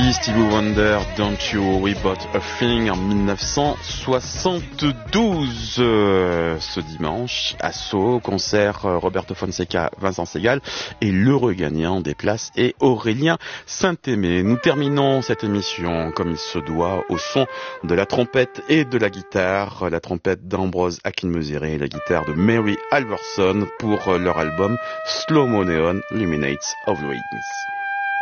Easy, Stevie Wonder, Don't You Worry About a Thing en 1972. Ce dimanche, à Sceaux, concert Roberto Fonseca, Vincent Segal et l'heureux gagnant des places est Aurélien Saint-Aimé. Nous terminons cette émission comme il se doit au son de la trompette et de la guitare. La trompette d'Ambrose Akinmusire et la guitare de Mary Alverson pour leur album Slow Mo Neon Luminates of the Wings.